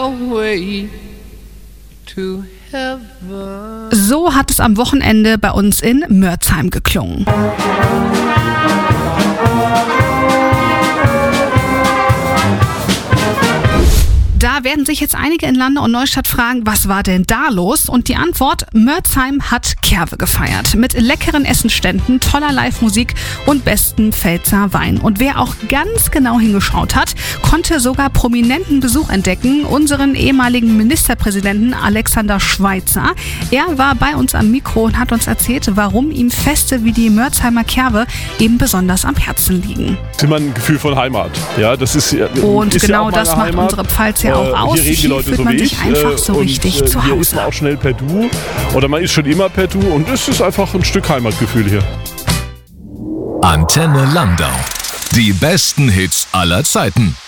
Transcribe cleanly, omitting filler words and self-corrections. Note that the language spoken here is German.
So hat es am Wochenende bei uns in Mörzheim geklungen. Da werden sich jetzt einige in Landau und Neustadt fragen, was war denn da los? Und die Antwort: Mörzheim hat Kerwe gefeiert. Mit leckeren Essenständen, toller Live-Musik und besten Pfälzer Wein. Und wer auch ganz genau hingeschaut hat, konnte sogar prominenten Besuch entdecken. Unseren ehemaligen Ministerpräsidenten Alexander Schweitzer. Er war bei uns am Mikro und hat uns erzählt, warum ihm Feste wie die Mörzheimer Kerwe eben besonders am Herzen liegen. Das ist immer ein Gefühl von Heimat. Ja, das ist, und ist genau ja das macht Heimat. unsere Pfalz ja auch aus. Hier reden die Leute fühlt so man wie sich ich. einfach so richtig zu hier Hause. ist man auch schnell per Du. Oder man ist schon immer per Du. Und es ist einfach ein Stück Heimatgefühl hier. Antenne Landau. Die besten Hits aller Zeiten.